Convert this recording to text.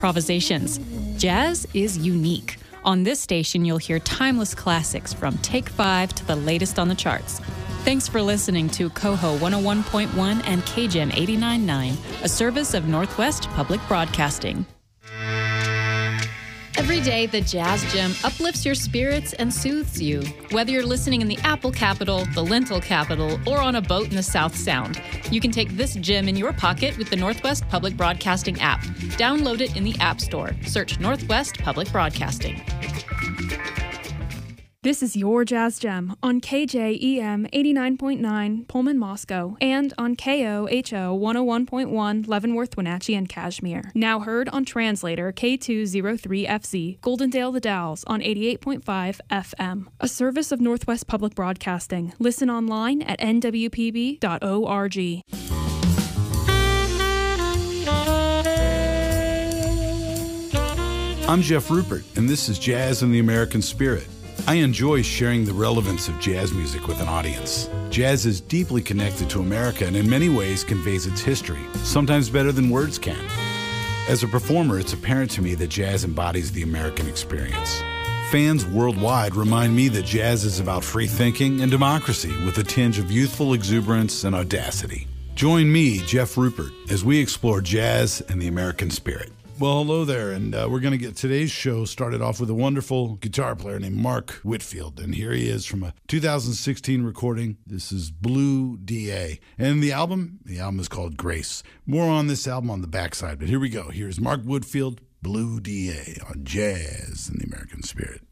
improvisations. Jazz is unique. On this station, you'll hear timeless classics from Take 5 to the latest on the charts. Thanks for listening to Coho 101.1 and KGEM 89.9, a service of Northwest Public Broadcasting. Every day, the Jazz Gem uplifts your spirits and soothes you. Whether you're listening in the Apple capital, the Lentil capital, or on a boat in the South Sound, you can take this gem in your pocket with the Northwest Public Broadcasting app. Download it in the App Store. Search Northwest Public Broadcasting. This is your Jazz Gem on KJEM 89.9 Pullman, Moscow, and on KOHO 101.1 Leavenworth, Wenatchee, and Kashmir. Now heard on Translator K203FZ, Goldendale The Dalles on 88.5 FM. A service of Northwest Public Broadcasting. Listen online at nwpb.org. I'm Jeff Rupert, and this is Jazz in the American Spirit. I enjoy sharing the relevance of jazz music with an audience. Jazz is deeply connected to America and in many ways conveys its history, sometimes better than words can. As a performer, it's apparent to me that jazz embodies the American experience. Fans worldwide remind me that jazz is about free thinking and democracy with a tinge of youthful exuberance and audacity. Join me, Jeff Rupert, as we explore jazz and the American spirit. Well, hello there, and we're going to get today's show started off with a wonderful guitar player named Mark Whitfield, and here he is from a 2016 recording. This is Blue DA, and the album is called Grace. More on this album on the backside, but here we go. Here's Mark Whitfield, Blue DA on Jazz in the American Spirit.